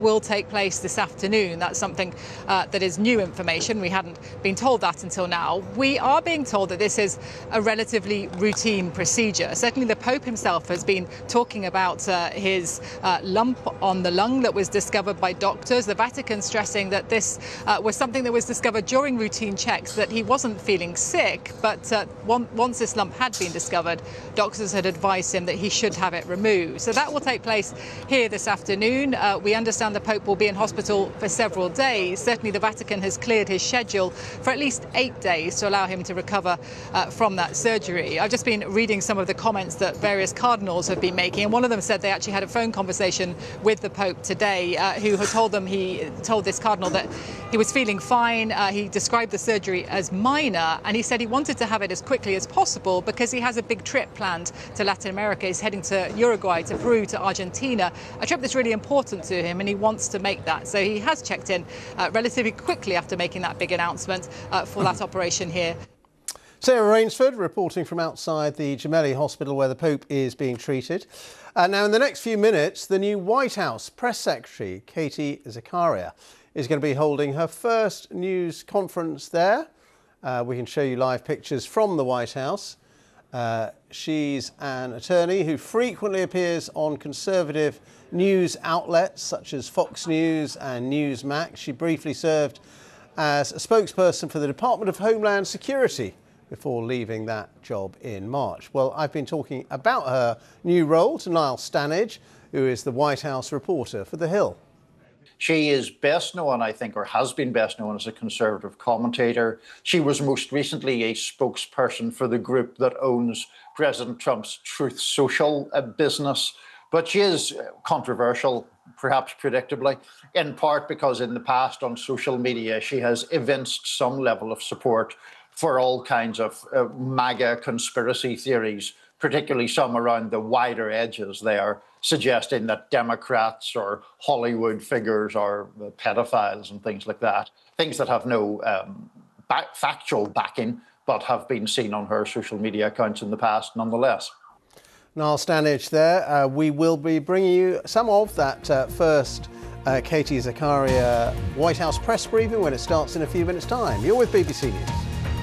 will take place this afternoon. That's something that is new information. We hadn't been told that until now. We are being told that this is a relatively routine procedure. Certainly the Pope himself has been talking about his lump on the lung that was discovered by doctors. The Vatican stressing that this was something that was discovered during routine checks, that he wasn't feeling sick, but once this lump had been discovered, doctors had advised him that he should have it removed. So that will take place here this afternoon. We understand the Pope will be in hospital for several days. Certainly the Vatican has cleared his schedule for at least 8 days to allow him to recover from that surgery. I've just been reading some of the comments that various cardinals have been making, and one of them said they actually had a phone conversation with the Pope today, who had told them, he told this cardinal that he was feeling fine. He described the surgery as minor, and he said he wanted to have it as quickly as possible because he has a big trip planned to Latin America. He's heading to Uruguay, to Peru, to Argentina, a trip that's really important to him, and he wants to make that. So he has checked in relatively quickly after making that big announcement for that operation here. Sarah Rainsford reporting from outside the Gemelli Hospital where the Pope is being treated. Now, in the next few minutes, the new White House Press Secretary, Katie Zakaria, is going to be holding her first news conference there. We can show you live pictures from the White House. She's an attorney who frequently appears on conservative news outlets such as Fox News and Newsmax. She briefly served as a spokesperson for the Department of Homeland Security before leaving that job in March. Well, I've been talking about her new role to Niall Stanage, who is the White House reporter for The Hill. She is best known, I think, or has been best known as a conservative commentator. She was most recently a spokesperson for the group that owns President Trump's Truth Social business. But she is controversial, perhaps predictably, in part because in the past on social media, she has evinced some level of support for all kinds of MAGA conspiracy theories, particularly some around the wider edges there, suggesting that Democrats or Hollywood figures are pedophiles and things like that. Things that have no factual backing, but have been seen on her social media accounts in the past nonetheless. Niall Stanage there. We will be bringing you some of that first Katie Zakaria White House press briefing when it starts in a few minutes' time. You're with BBC News.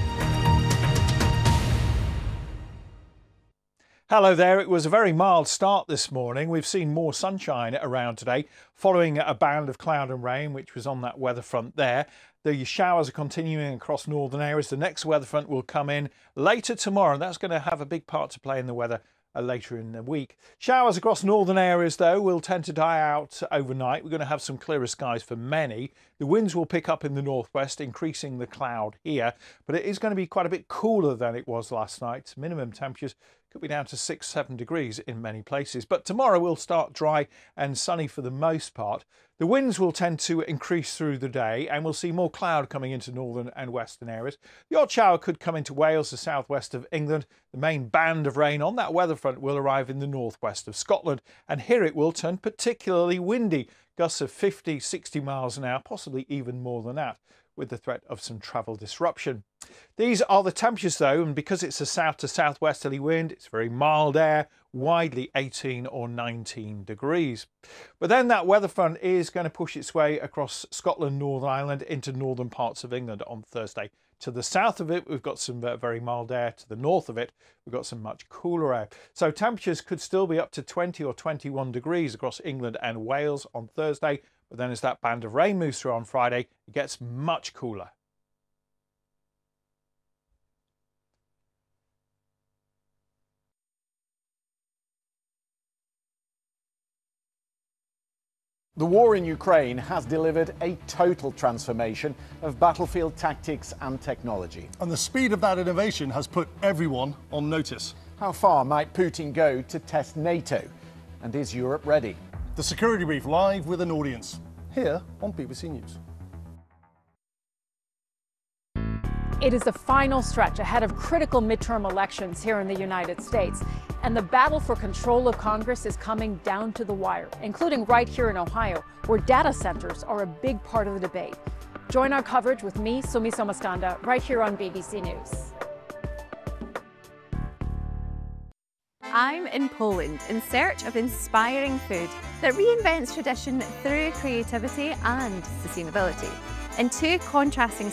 Hello there. It was a very mild start this morning. We've seen more sunshine around today following a band of cloud and rain which was on that weather front there. The showers are continuing across northern areas. The next weather front will come in later tomorrow, and that's going to have a big part to play in the weather later in the week. Showers across northern areas though will tend to die out overnight. We're going to have some clearer skies for many. The winds will pick up in the northwest, increasing the cloud here, but it is going to be quite a bit cooler than it was last night. Minimum temperatures could be down to 6-7 degrees in many places, but tomorrow will start dry and sunny for the most part. The winds will tend to increase through the day, and we'll see more cloud coming into northern and western areas. The odd shower could come into Wales, the southwest of England. The main band of rain on that weather front will arrive in the northwest of Scotland, and here it will turn particularly windy. Gusts of 50-60 miles an hour, possibly even more than that, with the threat of some travel disruption. These are the temperatures though, and because it's a south to southwesterly wind, it's very mild air, widely 18 or 19 degrees. But then that weather front is going to push its way across Scotland, Northern Ireland into northern parts of England on Thursday. To the south of it, we've got some very mild air. To the north of it, we've got some much cooler air. So temperatures could still be up to 20 or 21 degrees across England and Wales on Thursday. But then as that band of rain moves through on Friday, it gets much cooler. The war in Ukraine has delivered a total transformation of battlefield tactics and technology. And the speed of that innovation has put everyone on notice. How far might Putin go to test NATO? And is Europe ready? The Security Brief live with an audience, here on BBC News. It is the final stretch ahead of critical midterm elections here in the United States. And the battle for control of Congress is coming down to the wire, including right here in Ohio, where data centers are a big part of the debate. Join our coverage with me, Sumi Somaskanda, right here on BBC News. I'm in Poland in search of inspiring food that reinvents tradition through creativity and sustainability. In two contrasting